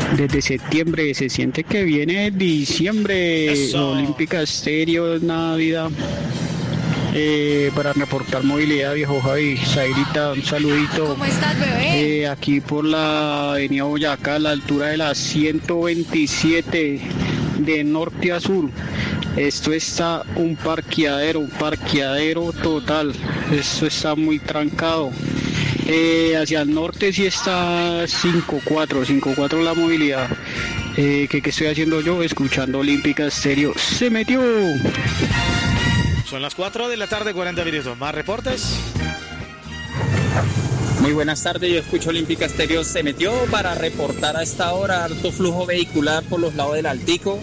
Desde septiembre se siente que viene diciembre. Eso. Olímpica Estéreo, Navidad. Para reportar movilidad, viejo Javi. Zairita, un saludito. ¿Cómo estás, bebé? Aquí por la avenida Boyacá, a la altura de la 127, de norte a sur. Esto está un parqueadero total. Esto está muy trancado. Hacia el norte sí está 5-4 la movilidad. ¿Qué estoy haciendo yo? Escuchando Olímpica Estéreo. ¡Se metió! Son las 4 de la tarde, 40 minutos. ¿Más reportes? Muy buenas tardes, yo escucho Olímpica Estéreo. Se metió para reportar a esta hora harto flujo vehicular por los lados del Altico.